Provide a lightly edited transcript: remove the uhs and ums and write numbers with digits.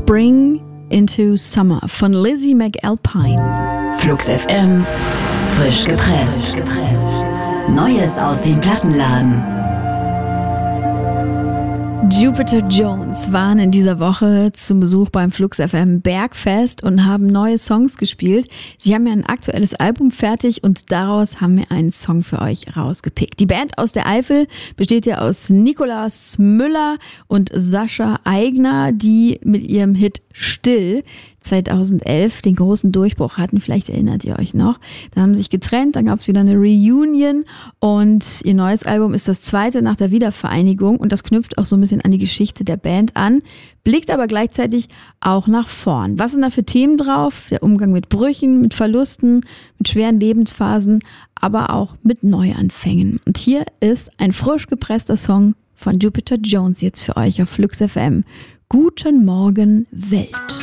Spring into Summer von Lizzie McAlpine. Flux FM, frisch gepresst. Neues aus dem Plattenladen. Jupiter Jones waren in dieser Woche zum Besuch beim Flux FM Bergfest und haben neue Songs gespielt. Sie haben ja ein aktuelles Album fertig und daraus haben wir einen Song für euch rausgepickt. Die Band aus der Eifel besteht ja aus Nikolaus Müller und Sascha Aigner, die mit ihrem Hit Still 2011 den großen Durchbruch hatten. Vielleicht erinnert ihr euch noch. Da haben sie sich getrennt, dann gab es wieder eine Reunion und ihr neues Album ist das zweite nach der Wiedervereinigung und das knüpft auch so ein bisschen an die Geschichte der Band an, blickt aber gleichzeitig auch nach vorn. Was sind da für Themen drauf? Der Umgang mit Brüchen, mit Verlusten, mit schweren Lebensphasen, aber auch mit Neuanfängen. Und hier ist ein frisch gepresster Song von Jupiter Jones jetzt für euch auf Flux FM. Guten Morgen, Welt.